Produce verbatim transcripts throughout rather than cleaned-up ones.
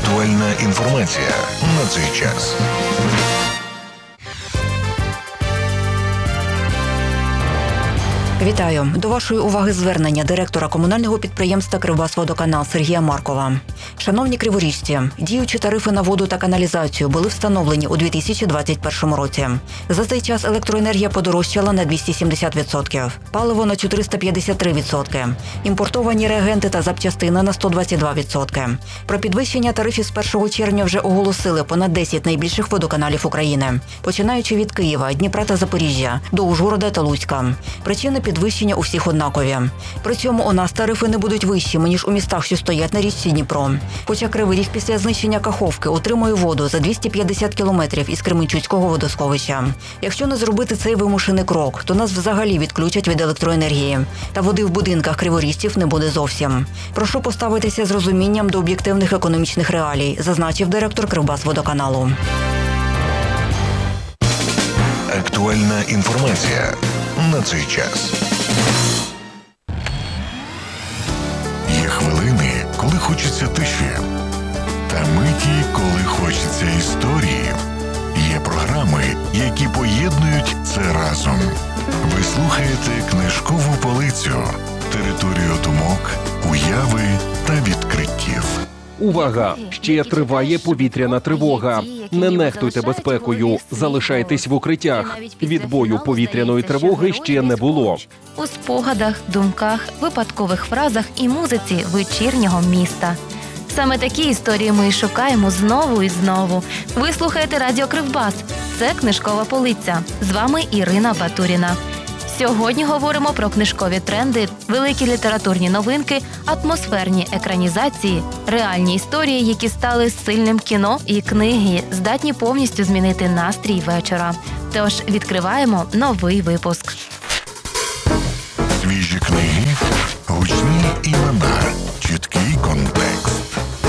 Актуальна інформація на цей час. Вітаю. До вашої уваги звернення директора комунального підприємства «Кривбасводоканал» Сергія Маркова. Шановні криворіжці, діючі тарифи на воду та каналізацію були встановлені у дві тисячі двадцять першому році. За цей час електроенергія подорожчала на двісті сімдесят відсотків, паливо на чотириста п'ятдесят три відсотки, імпортовані реагенти та запчастини на сто двадцять два відсотки. Про підвищення тарифів з першого червня вже оголосили понад десять найбільших водоканалів України, починаючи від Києва, Дніпра та Запоріжжя, до Ужгорода та Луцька. Причини підвищення у всіх однакові. При цьому у нас тарифи не будуть вищими, ніж у містах, що стоять на річці Дніпро. Хоча Кривий Ріг після знищення Каховки отримує воду за двісті п'ятдесят кілометрів із Кременчуцького водосховища. Якщо не зробити цей вимушений крок, то нас взагалі відключать від електроенергії. Та води в будинках криворіжців не буде зовсім. Прошу поставитися з розумінням до об'єктивних економічних реалій, зазначив директор Кривбасводоканалу. Актуальна інформація на цей час. Є хвилини, коли хочеться тиші. Та миті, коли хочеться історії. Є програми, які поєднують це разом. Ви слухаєте «Книжкову полицю», територію думок, уяви та відкриттів. Увага! Ще триває повітряна тривога. Не нехтуйте безпекою, залишайтесь в укриттях. Відбою повітряної тривоги ще не було. У спогадах, думках, випадкових фразах і музиці вечірнього міста. Саме такі історії ми шукаємо знову і знову. Ви слухаєте Радіо Кривбас. Це «Книжкова полиця». З вами Ірина Батуріна. Сьогодні говоримо про книжкові тренди, великі літературні новинки, атмосферні екранізації, реальні історії, які стали сильним кіно, і книги, здатні повністю змінити настрій вечора. Тож відкриваємо новий випуск. Свіжі книги, гучні імена, чіткий контекст.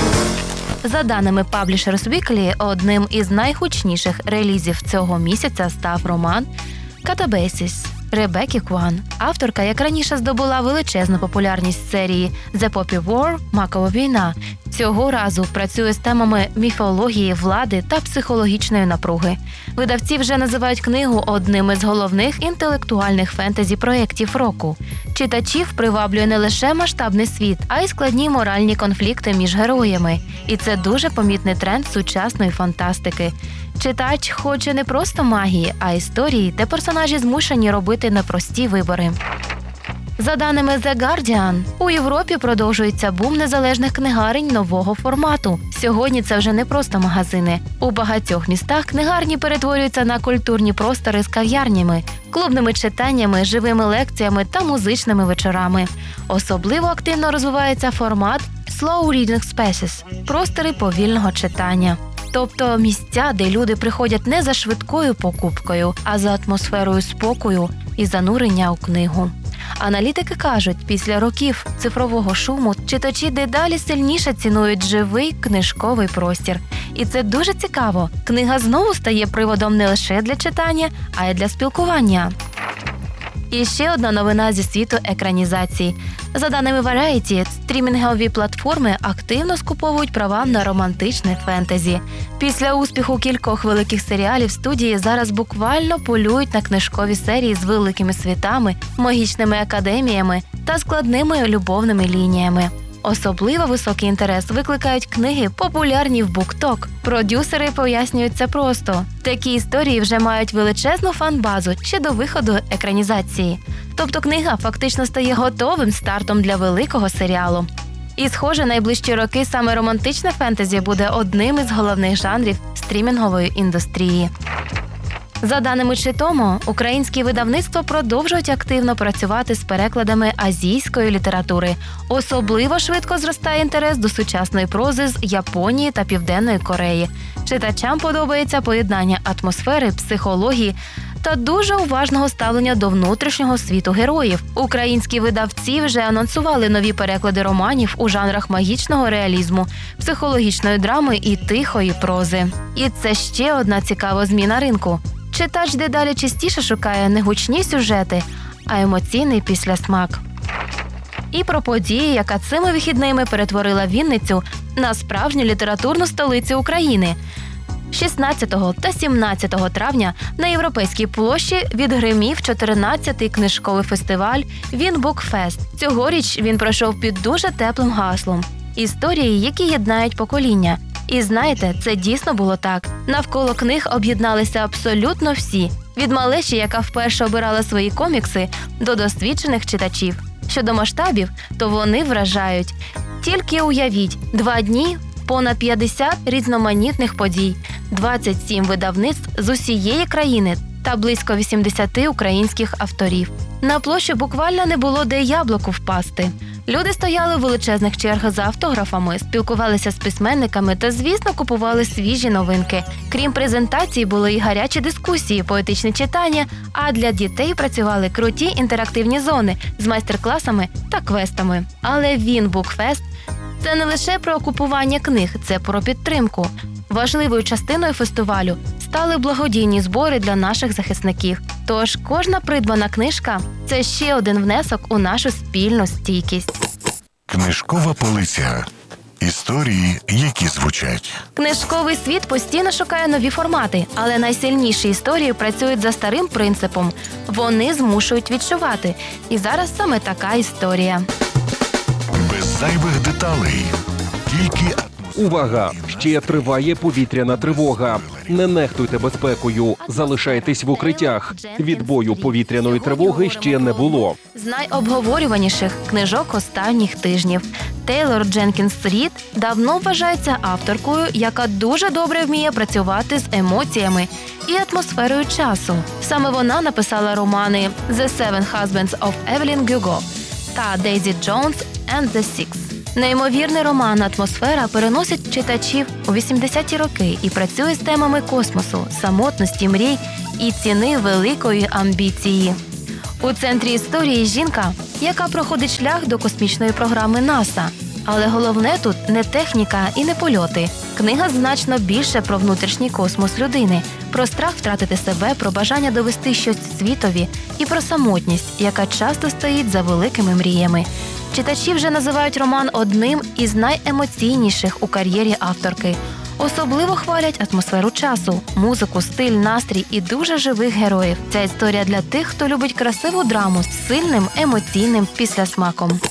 За даними Publishers Weekly, одним із найгучніших релізів цього місяця став роман «Катабейсіс» Ребекки Кван. Авторка, як раніше, здобула величезну популярність серії «The Poppy War» «Макова війна». Цього разу працює з темами міфології, влади та психологічної напруги. Видавці вже називають книгу одним із головних інтелектуальних фентезі-проєктів року. Читачів приваблює не лише масштабний світ, а й складні моральні конфлікти між героями. І це дуже помітний тренд сучасної фантастики. Читач хоче не просто магії, а історії, де персонажі змушені робити непрості вибори. За даними The Guardian, у Європі продовжується бум незалежних книгарень нового формату. Сьогодні це вже не просто магазини. У багатьох містах книгарні перетворюються на культурні простори з кав'ярнями, клубними читаннями, живими лекціями та музичними вечорами. Особливо активно розвивається формат Slow Reading Spaces – простори повільного читання. Тобто місця, де люди приходять не за швидкою покупкою, а за атмосферою спокою і занурення у книгу. Аналітики кажуть, після років цифрового шуму читачі дедалі сильніше цінують живий книжковий простір. І це дуже цікаво. Книга знову стає приводом не лише для читання, а й для спілкування. І ще одна новина зі світу екранізацій. За даними Variety, стрімінгові платформи активно скуповують права на романтичне фентезі. Після успіху кількох великих серіалів студії зараз буквально полюють на книжкові серії з великими світами, магічними академіями та складними любовними лініями. Особливо високий інтерес викликають книги, популярні в BookTok. Продюсери пояснюють це просто. Такі історії вже мають величезну фан-базу ще до виходу екранізації. Тобто книга фактично стає готовим стартом для великого серіалу. І, схоже, найближчі роки саме романтичне фентезі буде одним із головних жанрів стрімінгової індустрії. За даними Читомо, українські видавництва продовжують активно працювати з перекладами азійської літератури. Особливо швидко зростає інтерес до сучасної прози з Японії та Південної Кореї. Читачам подобається поєднання атмосфери, психології та дуже уважного ставлення до внутрішнього світу героїв. Українські видавці вже анонсували нові переклади романів у жанрах магічного реалізму, психологічної драми і тихої прози. І це ще одна цікава зміна ринку. Читач дедалі частіше шукає не гучні сюжети, а емоційний післясмак. і про подію, яка цими вихідними перетворила Вінницю на справжню літературну столицю України. шістнадцятого та сімнадцятого травня на Європейській площі відгримів чотирнадцятий книжковий фестиваль «Вінбукфест». Цьогоріч він пройшов під дуже теплим гаслом «Історії, які єднають покоління». І знаєте, це дійсно було так. Навколо книг об'єдналися абсолютно всі. Від малечі, яка вперше обирала свої комікси, до досвідчених читачів. Щодо масштабів, то вони вражають. Тільки уявіть, два дні, понад п'ятдесят різноманітних подій, двадцять сім видавництв з усієї країни та близько вісімдесят українських авторів. На площі буквально не було де яблуку впасти. Люди стояли в величезних чергах за автографами, спілкувалися з письменниками та, звісно, купували свіжі новинки. Крім презентацій, були і гарячі дискусії, поетичне читання, а для дітей працювали круті інтерактивні зони з майстер-класами та квестами. Але Вінбукфест – це не лише про купування книг, це про підтримку. Важливою частиною фестивалю стали благодійні збори для наших захисників. Тож кожна придбана книжка – це ще один внесок у нашу спільну стійкість. Книжкова полиця. Історії, які звучать. Книжковий світ постійно шукає нові формати, але найсильніші історії працюють за старим принципом. Вони змушують відчувати. І зараз саме така історія. Без зайвих деталей. Тільки атмосфера. Увага! Ще триває повітряна тривога. Не нехтуйте безпекою. Залишайтесь в укриттях. Відбою повітряної тривоги ще не було. З найобговорюваніших книжок останніх тижнів. Тейлор Дженкінс Рід давно вважається авторкою, яка дуже добре вміє працювати з емоціями і атмосферою часу. Саме вона написала романи «The Seven Husbands of Evelyn Hugo» та «Daisy Jones and the Six». Неймовірний роман «Атмосфера» переносить читачів у вісімдесяті роки і працює з темами космосу, самотності, мрій і ціни великої амбіції. У центрі історії жінка, яка проходить шлях до космічної програми НАСА. Але головне тут не техніка і не польоти. Книга значно більше про внутрішній космос людини, про страх втратити себе, про бажання довести щось світові і про самотність, яка часто стоїть за великими мріями. Читачі вже називають роман одним із найемоційніших у кар'єрі авторки. Особливо хвалять атмосферу часу, музику, стиль, настрій і дуже живих героїв. Ця історія для тих, хто любить красиву драму з сильним емоційним післясмаком.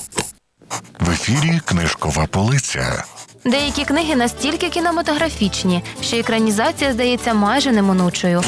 В ефірі книжкова полиця. Деякі книги настільки кінематографічні, що екранізація здається майже неминучою.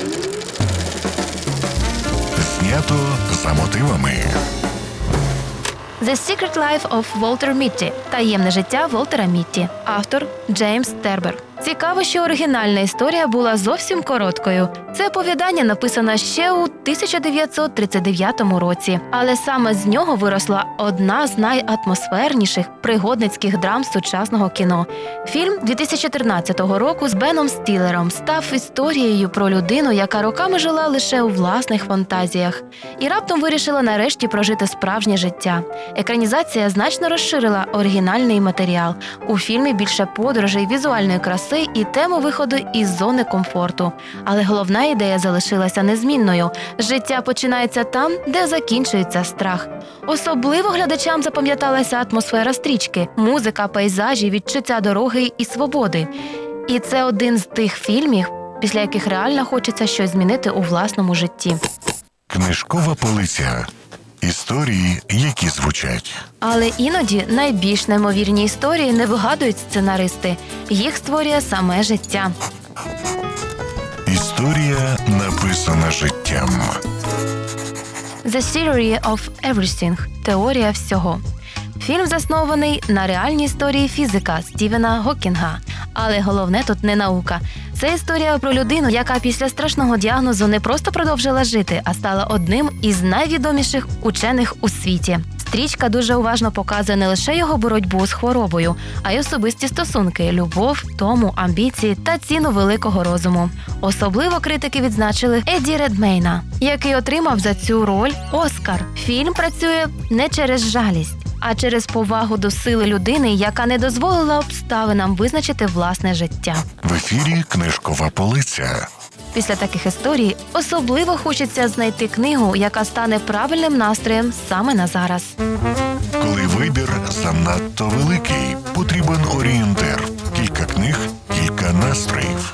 Знято за мотивами. «The Secret Life of Walter Mitty» – «Таємне життя Волтера Мітті». Автор – Джеймс Тербер. Цікаво, що оригінальна історія була зовсім короткою. Це оповідання написано ще у тисяча дев'ятсот тридцять дев'ятому році, але саме з нього виросла одна з найатмосферніших пригодницьких драм сучасного кіно. Фільм дві тисячі тринадцятого року з Беном Стілером став історією про людину, яка роками жила лише у власних фантазіях і раптом вирішила нарешті прожити справжнє життя. Екранізація значно розширила оригінальний матеріал. У фільмі більше подорожей, візуальної краси і тему виходу із зони комфорту. Але головна ідея залишилася незмінною. Життя починається там, де закінчується страх. Особливо глядачам запам'яталася атмосфера стрічки, музика, пейзажі, відчуття дороги і свободи. І це один з тих фільмів, після яких реально хочеться щось змінити у власному житті. Книжкова полиця. Історії, які звучать. Але іноді найбільш неймовірні історії не вигадують сценаристи. Їх створює саме життя. Історія, написана життям. «The Theory of Everything» – «Теорія всього». Фільм заснований на реальній історії фізика Стівена Гокінга. Але головне тут не наука. Це історія про людину, яка після страшного діагнозу не просто продовжила жити, а стала одним із найвідоміших учених у світі. Стрічка дуже уважно показує не лише його боротьбу з хворобою, а й особисті стосунки, любов, тому, амбіції та ціну великого розуму. Особливо критики відзначили Едді Редмейна, який отримав за цю роль Оскар. Фільм працює не через жалість, а через повагу до сили людини, яка не дозволила обставинам визначити власне життя. В ефірі книжкова полиця. Після таких історій особливо хочеться знайти книгу, яка стане правильним настроєм саме на зараз. Коли вибір занадто великий, потрібен орієнтир. Кілька книг, кілька настроїв.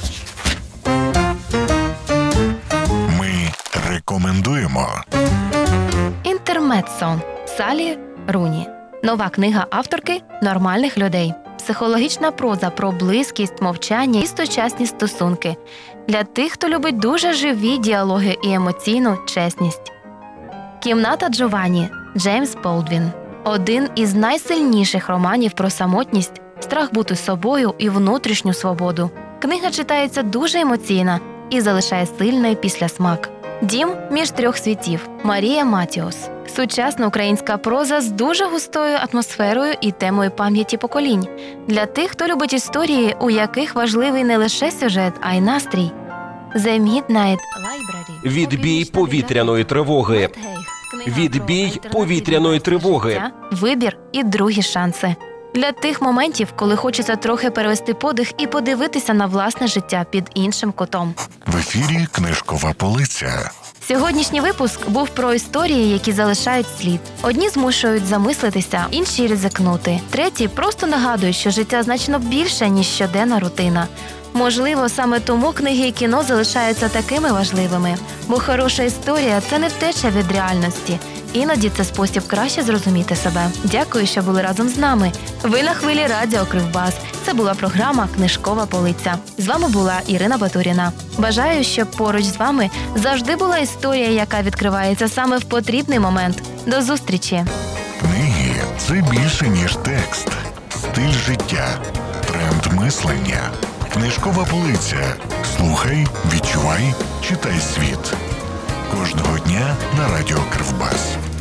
Ми рекомендуємо. Інтермеццо Салі Руні. Нова книга авторки «Нормальних людей». Психологічна проза про близькість, мовчання і сучасні стосунки. Для тих, хто любить дуже живі діалоги і емоційну чесність. «Кімната Джованні» Джеймс Болдвін. Один із найсильніших романів про самотність, страх бути собою і внутрішню свободу. Книга читається дуже емоційна і залишає сильний післясмак. «Дім між трьох світів» Марія Матіос. Сучасна українська проза з дуже густою атмосферою і темою пам'яті поколінь. Для тих, хто любить історії, у яких важливий не лише сюжет, а й настрій. «The Midnight Library». Відбій повітряної тривоги. Відбій повітряної тривоги. Вибір і другі шанси. Для тих моментів, коли хочеться трохи перевести подих і подивитися на власне життя під іншим кутом. В ефірі «Книжкова полиця». Сьогоднішній випуск був про історії, які залишають слід. Одні змушують замислитися, інші – ризикнути. Треті просто нагадують, що життя значно більше, ніж щоденна рутина. Можливо, саме тому книги і кіно залишаються такими важливими. Бо хороша історія – це не втеча від реальності. Іноді це спосіб краще зрозуміти себе. Дякую, що були разом з нами. Ви на хвилі радіо Кривбас. Це була програма «Книжкова полиця». З вами була Ірина Батуріна. Бажаю, щоб поруч з вами завжди була історія, яка відкривається саме в потрібний момент. До зустрічі! Книги – це більше, ніж текст. Стиль життя. Тренд мислення. Книжкова полиця. Слухай, відчувай, читай світ. Кожного дня на радіо Кривбас.